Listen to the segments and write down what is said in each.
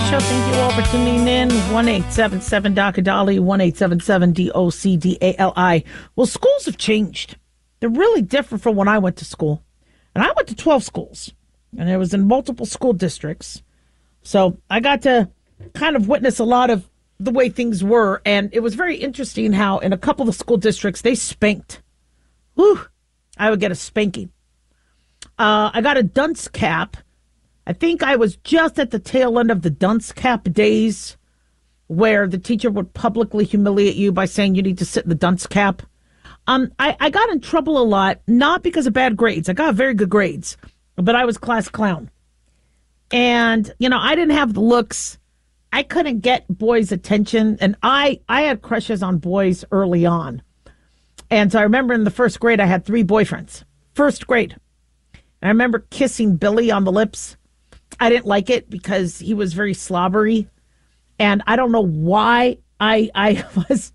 show. Thank you all for tuning in. 1-877-DOC-A-DALI, 1-877-DOC-DALI. Well, schools have changed. They're really different from when I went to school. And I went to 12 schools, and I was in multiple school districts. So I got to kind of witness a lot of the way things were. And it was very interesting how in a couple of the school districts, they spanked. Whew, I would get a spanking. I got a dunce cap. I think I was just at the tail end of the dunce cap days where the teacher would publicly humiliate you by saying you need to sit in the dunce cap. I got in trouble a lot, not because of bad grades. I got very good grades, but I was class clown. And, I didn't have the looks. I couldn't get boys' attention. And I had crushes on boys early on. And so I remember in the first grade, I had 3 boyfriends. First grade. And I remember kissing Billy on the lips. I didn't like it because he was very slobbery. And I don't know why I was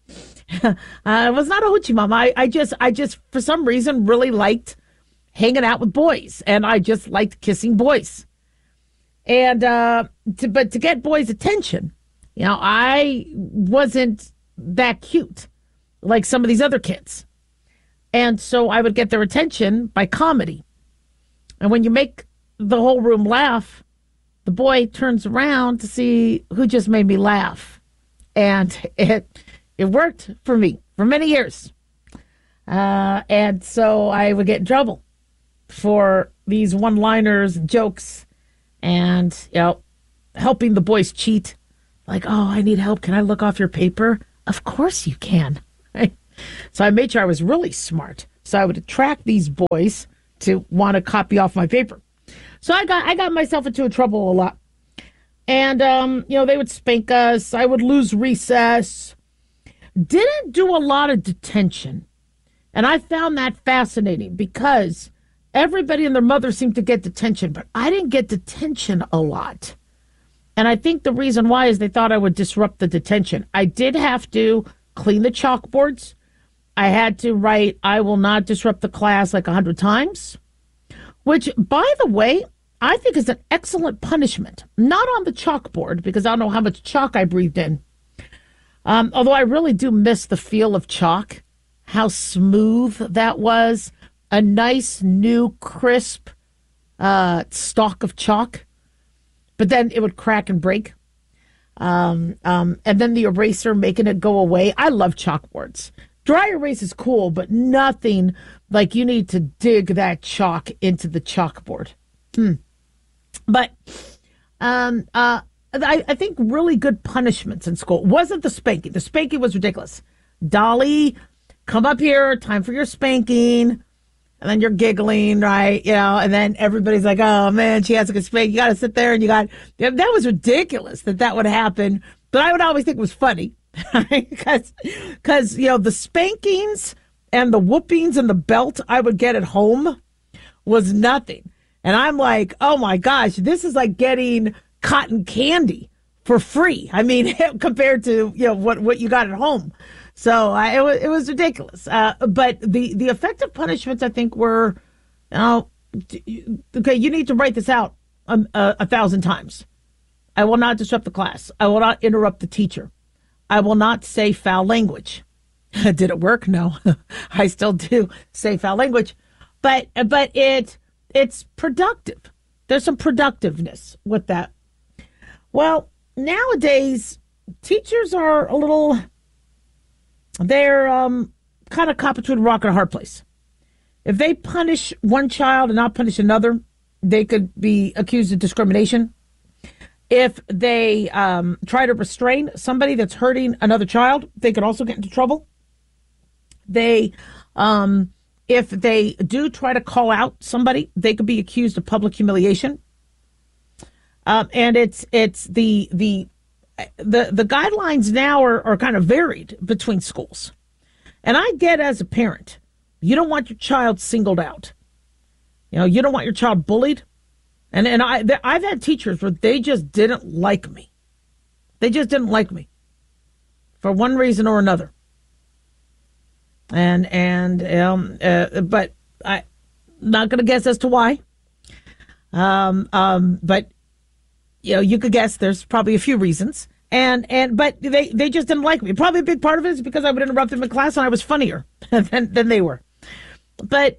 I was not a hoochie mom. I just for some reason really liked hanging out with boys, and I just liked kissing boys. And but to get boys' attention, I wasn't that cute like some of these other kids. And so I would get their attention by comedy. And when you make the whole room laugh, the boy turns around to see who just made me laugh. And it worked for me for many years. And so I would get in trouble for these one-liners, jokes, and, helping the boys cheat. Like, oh, I need help. Can I look off your paper? Of course you can. Right? So I made sure I was really smart. So I would attract these boys to want to copy off my paper. So I got myself into trouble a lot. And, they would spank us. I would lose recess. Didn't do a lot of detention. And I found that fascinating because everybody and their mother seemed to get detention, but I didn't get detention a lot. And I think the reason why is they thought I would disrupt the detention. I did have to clean the chalkboards. I had to write, I will not disrupt the class like 100 times, which, by the way, I think is an excellent punishment. Not on the chalkboard, because I don't know how much chalk I breathed in. Although I really do miss the feel of chalk, how smooth that was. A nice, new, crisp stalk of chalk. But then it would crack and break. And then the eraser making it go away. I love chalkboards. Dry erase is cool, but nothing like you need to dig that chalk into the chalkboard. But I think really good punishments in school wasn't the spanking. The spanking was ridiculous. Dolly, come up here, time for your spanking. And then you're giggling, right? And then everybody's like, oh, man, she has a good spank. You got to sit there and that was ridiculous that would happen. But I would always think it was funny. Because the spankings and the whoopings and the belt I would get at home was nothing. And I'm like, oh my gosh, this is like getting cotton candy for free. I mean, compared to what you got at home. So it was ridiculous. But the effective punishments I think were, okay, you need to write this out 1,000 times. I will not disrupt the class. I will not interrupt the teacher. I will not say foul language. Did it work? No. I still do say foul language. But it's productive. There's some productiveness with that. Well, nowadays, teachers are they're kind of caught between a rock and a hard place. If they punish one child and not punish another, they could be accused of discrimination. If they try to restrain somebody that's hurting another child, they could also get into trouble. If they do try to call out somebody, they could be accused of public humiliation. And it's the guidelines now are kind of varied between schools. And I get as a parent, you don't want your child singled out. You don't want your child bullied. And I've had teachers where they just didn't like me. They just didn't like me for one reason or another. But I'm not going to guess as to why. But you could guess there's probably a few reasons. But they just didn't like me. Probably a big part of it is because I would interrupt them in class and I was funnier than they were. But,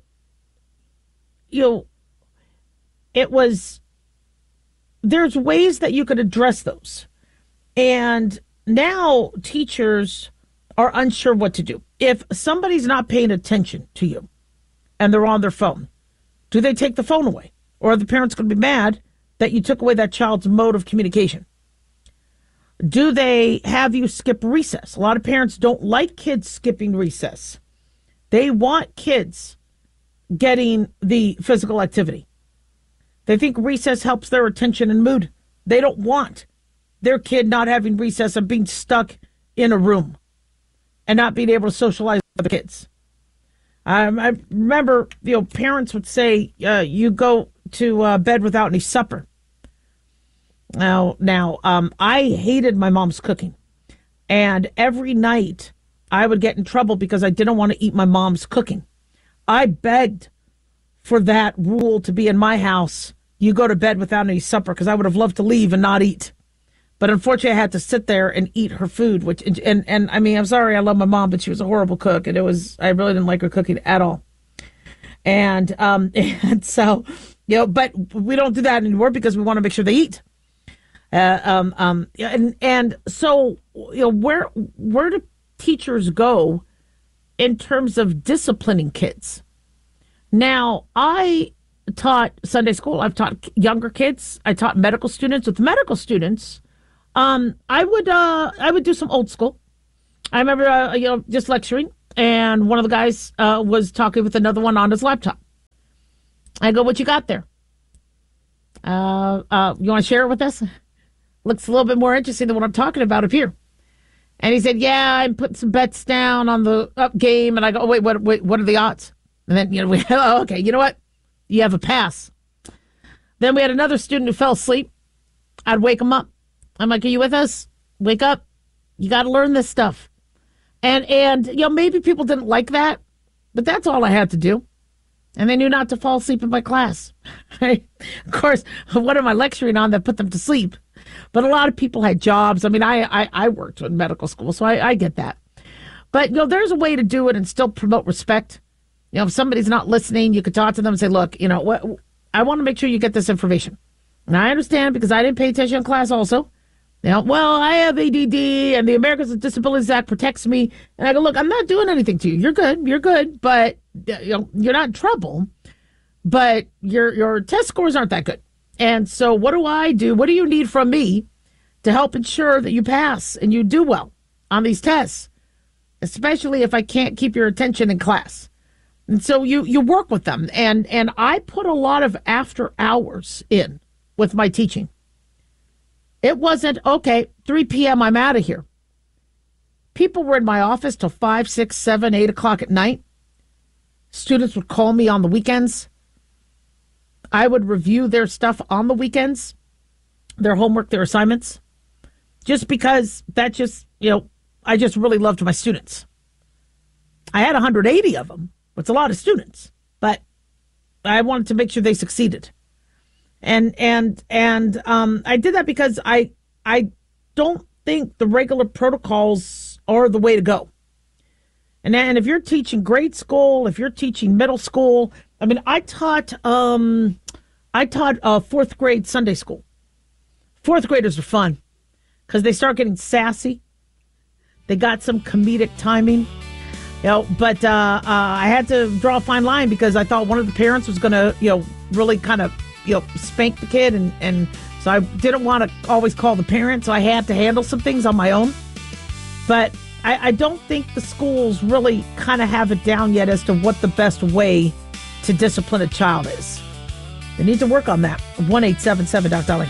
there's ways that you could address those. And now teachers are unsure what to do. If somebody's not paying attention to you and they're on their phone, do they take the phone away? Or are the parents going to be mad that you took away that child's mode of communication? Do they have you skip recess? A lot of parents don't like kids skipping recess. They want kids getting the physical activity. They think recess helps their attention and mood. They don't want their kid not having recess and being stuck in a room and not being able to socialize with the kids. I remember, parents would say, you go to bed without any supper. Now, I hated my mom's cooking. And every night I would get in trouble because I didn't want to eat my mom's cooking. I begged for that rule to be in my house. You go to bed without any supper, because I would have loved to leave and not eat. But unfortunately, I had to sit there and eat her food, and I mean, I'm sorry, I love my mom, but she was a horrible cook, and I really didn't like her cooking at all. And so, but we don't do that anymore because we want to make sure they eat. And so, where do teachers go in terms of disciplining kids? Now, I taught Sunday school. I've taught younger kids. I taught medical students. With medical students, I would do some old school. I remember, just lecturing, and one of the guys was talking with another one on his laptop. I go, "What you got there? You want to share it with us? Looks a little bit more interesting than what I'm talking about up here." And he said, "Yeah, I'm putting some bets down on the up game." And I go, "Oh, wait, what are the odds?" And then, okay, you know what? You have a pass. Then we had another student who fell asleep. I'd wake him up. I'm like, "Are you with us? Wake up. You got to learn this stuff." And maybe people didn't like that, but that's all I had to do. And they knew not to fall asleep in my class. Right? Of course, what am I lecturing on that put them to sleep? But a lot of people had jobs. I mean, I worked in medical school, so I get that. But, there's a way to do it and still promote respect. If somebody's not listening, you could talk to them and say, "Look, what? I want to make sure you get this information." And I understand because I didn't pay attention in class also. Well, I have ADD and the Americans with Disabilities Act protects me. And I go, "Look, I'm not doing anything to you. You're good, but you're not in trouble. But your test scores aren't that good. And so what do I do? What do you need from me to help ensure that you pass and you do well on these tests, especially if I can't keep your attention in class?" And so you work with them. And I put a lot of after hours in with my teaching. It wasn't, okay, 3 p.m., I'm out of here. People were in my office till 5, 6, 7, 8 o'clock at night. Students would call me on the weekends. I would review their stuff on the weekends, their homework, their assignments, just because I just really loved my students. I had 180 of them. It's a lot of students, but I wanted to make sure they succeeded. And I did that because I don't think the regular protocols are the way to go. And if you're teaching grade school, if you're teaching middle school, I mean, I taught fourth grade Sunday school. Fourth graders are fun because they start getting sassy. They got some comedic timing. But I had to draw a fine line because I thought one of the parents was going to, really kind of, spank the kid. And so I didn't want to always call the parent. So I had to handle some things on my own. But I don't think the schools really kind of have it down yet as to what the best way to discipline a child is. They need to work on that. 1-877 Dr. Dolly.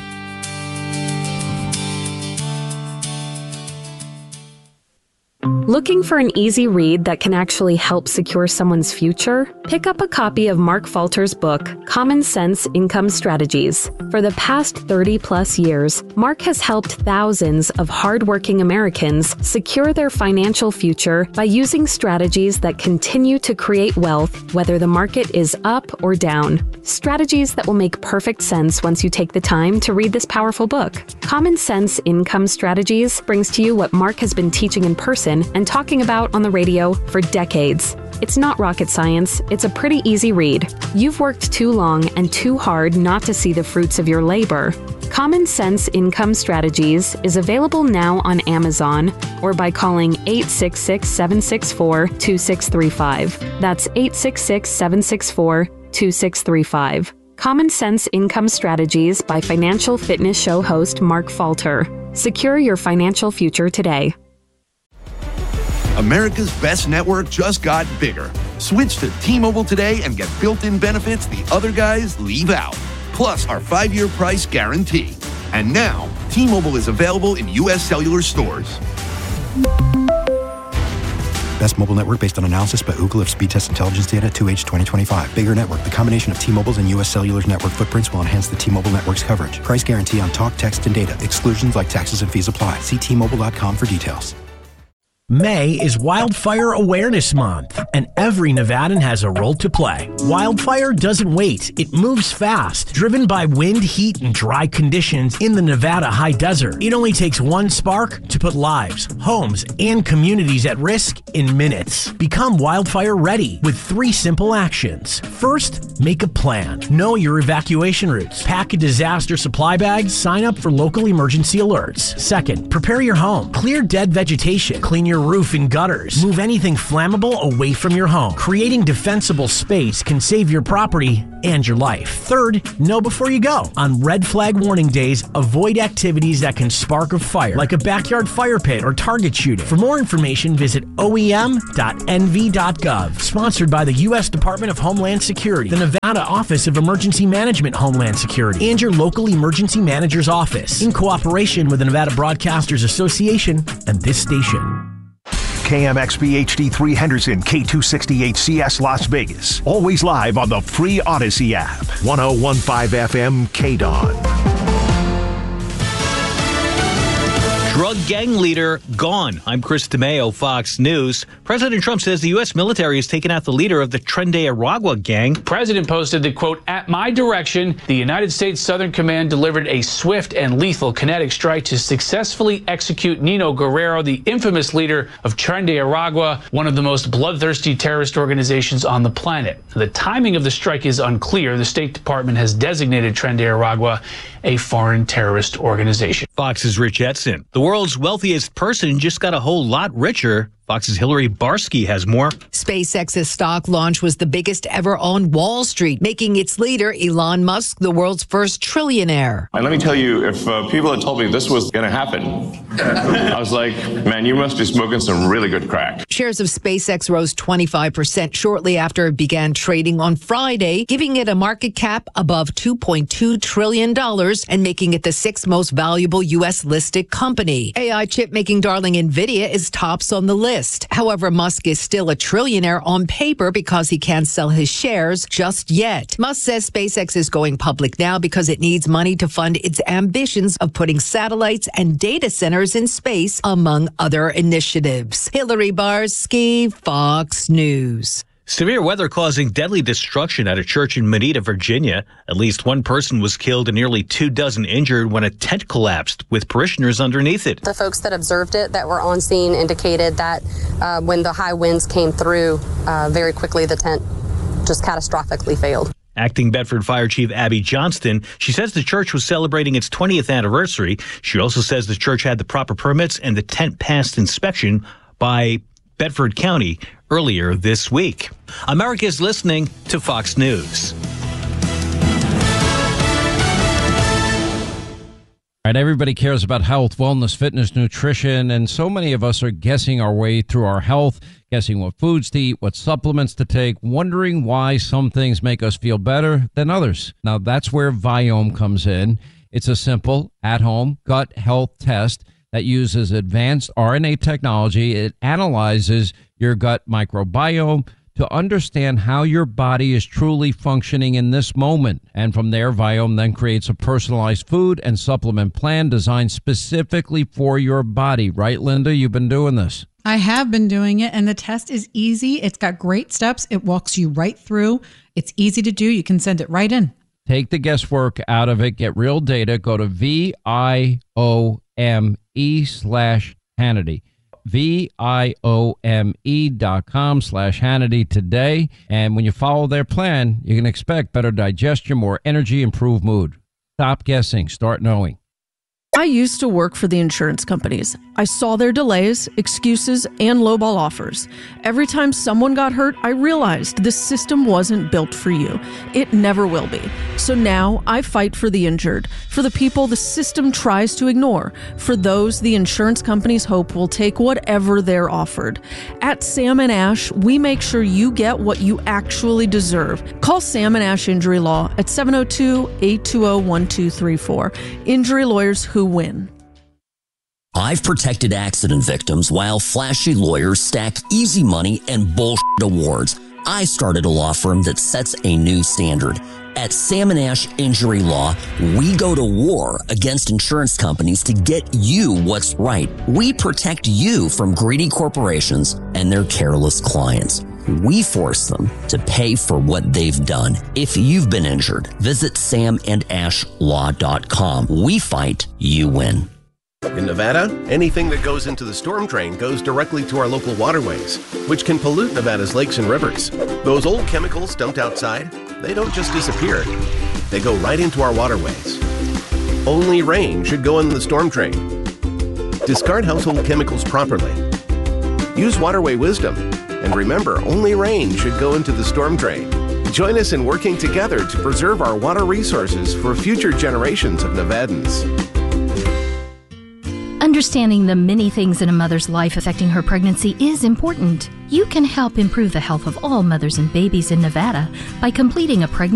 Looking for an easy read that can actually help secure someone's future? Pick up a copy of Mark Falter's book, Common Sense Income Strategies. For the past 30-plus years, Mark has helped thousands of hardworking Americans secure their financial future by using strategies that continue to create wealth, whether the market is up or down. Strategies that will make perfect sense once you take the time to read this powerful book. Common Sense Income Strategies brings to you what Mark has been teaching in person and talking about on the radio for decades. It's not rocket science, it's a pretty easy read. You've worked too long and too hard not to see the fruits of your labor. Common Sense Income Strategies is available now on Amazon or by calling 866-764-2635. That's 866-764-2635. Common Sense Income Strategies by Financial Fitness Show host Mark Falter. Secure your financial future today. America's best network just got bigger. Switch to T-Mobile today and get built-in benefits the other guys leave out. Plus our 5-year price guarantee. And now, T-Mobile is available in U.S. cellular stores. Best mobile network based on analysis by Ookla of speed test intelligence data 2H 2025. Bigger network. The combination of T-Mobile's and U.S. Cellular's network footprints will enhance the T-Mobile network's coverage. Price guarantee on talk, text, and data. Exclusions like taxes and fees apply. See T-Mobile.com for details. May is Wildfire Awareness Month, and every Nevadan has a role to play. Wildfire doesn't wait. It moves fast. Driven by wind, heat, and dry conditions in the Nevada high desert, it only takes one spark to put lives, homes, and communities at risk in minutes. Become wildfire ready with 3 simple actions. First, make a plan. Know your evacuation routes. Pack a disaster supply bag. Sign up for local emergency alerts. Second, prepare your home. Clear dead vegetation. Clean your roof and gutters. Move anything flammable away from your home. Creating defensible space can save your property and your life. Third, know before you go. On red flag warning days, avoid activities that can spark a fire, like a backyard fire pit or target shooting. For more information, visit oem.nv.gov. Sponsored by the U.S. Department of Homeland Security, the Nevada Office of Emergency Management Homeland Security, and your local emergency manager's office, in cooperation with the Nevada Broadcasters Association and this station. KMXB HD3 Henderson, K268CS Las Vegas. Always live on the free Odyssey app. 1015 FM KDON. Drug gang leader gone. I'm Chris DeMeo, Fox News. President Trump says the U.S. military has taken out the leader of the Tren de Aragua gang. President posted that, quote, "At my direction, the United States Southern Command delivered a swift and lethal kinetic strike to successfully execute Nino Guerrero, the infamous leader of Tren de Aragua, one of the most bloodthirsty terrorist organizations on the planet." The timing of the strike is unclear. The State Department has designated Tren de Aragua a foreign terrorist organization. Fox's Rich Edson. The world's wealthiest person just got a whole lot richer. Fox's Hillary Barsky has more. SpaceX's stock launch was the biggest ever on Wall Street, making its leader, Elon Musk, the world's first trillionaire. And let me tell you, if people had told me this was going to happen, I was like, man, you must be smoking some really good crack. Shares of SpaceX rose 25% shortly after it began trading on Friday, giving it a market cap above $2.2 trillion and making it the 6th most valuable U.S. listed company. AI chip-making darling NVIDIA is tops on the list. However, Musk is still a trillionaire on paper because he can't sell his shares just yet. Musk says SpaceX is going public now because it needs money to fund its ambitions of putting satellites and data centers in space, among other initiatives. Hillary Barsky, Fox News. Severe weather causing deadly destruction at a church in Moneta, Virginia. At least one person was killed and nearly 24 injured when a tent collapsed with parishioners underneath it. The folks that observed it that were on scene indicated that when the high winds came through, very quickly the tent just catastrophically failed. Acting Bedford Fire Chief Abby Johnston, she says the church was celebrating its 20th anniversary. She also says the church had the proper permits and the tent passed inspection by Bedford County earlier this week. America's listening to Fox News. All right, everybody cares about health, wellness, fitness, nutrition, and so many of us are guessing our way through our health, guessing what foods to eat, what supplements to take, wondering why some things make us feel better than others. Now, that's where Viome comes in. It's a simple, at-home gut health test that uses advanced RNA technology. It analyzes your gut microbiome to understand how your body is truly functioning in this moment. And from there, Viome then creates a personalized food and supplement plan designed specifically for your body. Right, Linda? You've been doing this. I have been doing it, and the test is easy. It's got great steps. It walks you right through. It's easy to do. You can send it right in. Take the guesswork out of it. Get real data. Go to VIOME/Hannity. VIOME.com/Hannity today. And when you follow their plan, you can expect better digestion, more energy, improved mood. Stop guessing. Start knowing. I used to work for the insurance companies. I saw their delays, excuses, and lowball offers. Every time someone got hurt, I realized this system wasn't built for you. It never will be. So now I fight for the injured, for the people the system tries to ignore, for those the insurance companies hope will take whatever they're offered. At Sam & Ash, we make sure you get what you actually deserve. Call Sam & Ash Injury Law at 702-820-1234. Injury lawyers who win. I've protected accident victims while flashy lawyers stack easy money and bullshit awards. I started a law firm that sets a new standard. At Sam & Ash Injury Law, we go to war against insurance companies to get you what's right. We protect you from greedy corporations and their careless clients. We force them to pay for what they've done. If you've been injured, visit samandashlaw.com. We fight, you win. In Nevada, anything that goes into the storm drain goes directly to our local waterways, which can pollute Nevada's lakes and rivers. Those old chemicals dumped outside, they don't just disappear. They go right into our waterways. Only rain should go in the storm drain. Discard household chemicals properly. Use waterway wisdom. And remember, only rain should go into the storm drain. Join us in working together to preserve our water resources for future generations of Nevadans. Understanding the many things in a mother's life affecting her pregnancy is important. You can help improve the health of all mothers and babies in Nevada by completing a pregnancy